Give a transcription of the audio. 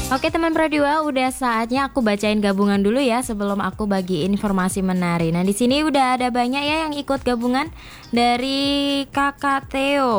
Oke teman Pro 2, udah saatnya aku bacain gabungan dulu ya sebelum aku bagi informasi menarik. Nah di sini udah ada banyak ya yang ikut gabungan dari Kakak Theo.